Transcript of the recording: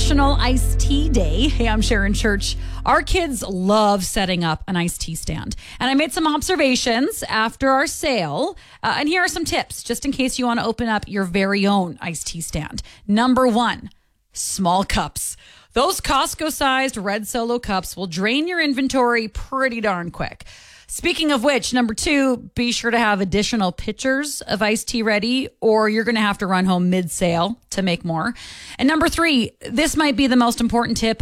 National Iced Tea Day. Hey, I'm Sharon Church. Our kids love setting up an iced tea stand. And I made some observations after our sale. And here are some tips, just in case you want to open up your very own iced tea stand. Number one, small cups. Those Costco-sized red Solo cups will drain your inventory pretty darn quick. Speaking of which, number two, be sure to have additional pitchers of iced tea ready, or you're going to have to run home mid-sale to make more. And number three, this might be the most important tip.